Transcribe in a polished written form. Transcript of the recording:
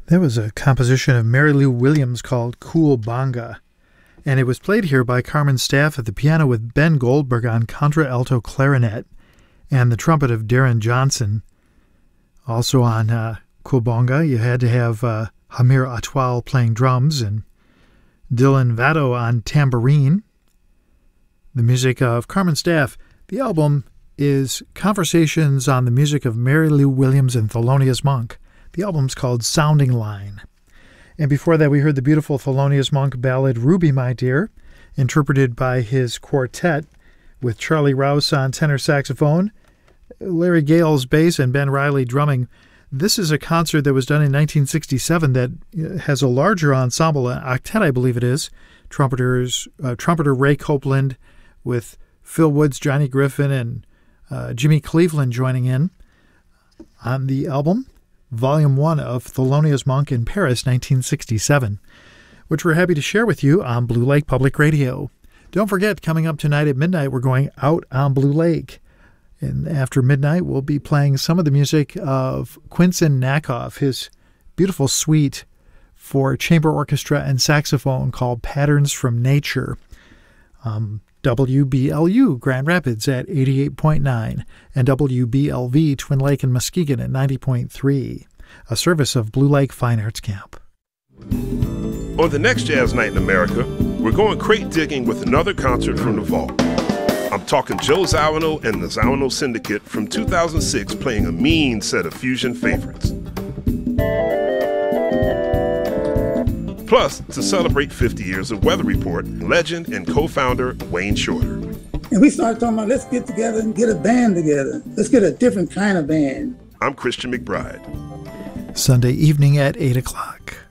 That was a composition of Mary Lou Williams called Cuobanga, and it was played here by Carmen Staff at the piano with Ben Goldberg on contralto clarinet and the trumpet of Darren Johnson. Also on Cuobanga, you had to have Hamir Atwal playing drums and Dylan Vado on tambourine. The music of Carmen Staff. The album is Conversations on the Music of Mary Lou Williams and Thelonious Monk. The album's called Sounding Line. And before that, we heard the beautiful Thelonious Monk ballad Ruby, My Dear, interpreted by his quartet with Charlie Rouse on tenor saxophone, Larry Gales bass, and Ben Riley drumming. This is a concert that was done in 1967 that has a larger ensemble, an octet, I believe it is. Trumpeter Ray Copeland with Phil Woods, Johnny Griffin, and Jimmy Cleveland joining in on the album. Volume 1 of Thelonious Monk in Paris, 1967, which we're happy to share with you on Blue Lake Public Radio. Don't forget, coming up tonight at midnight, we're going out on Blue Lake. And after midnight, we'll be playing some of the music of Quincy Nakoff, his beautiful suite for chamber orchestra and saxophone called Patterns from Nature. WBLU Grand Rapids at 88.9 and WBLV Twin Lake and Muskegon at 90.3, a service of Blue Lake Fine Arts Camp. On the next Jazz Night in America, we're going crate digging with another concert from the vault. I'm talking Joe Zawinul and the Zawinul Syndicate from 2006 playing a mean set of fusion favorites. Plus, to celebrate 50 years of Weather Report, legend and co-founder Wayne Shorter. And we started talking about, let's get together and get a band together. Let's get a different kind of band. I'm Christian McBride. Sunday evening at 8 o'clock.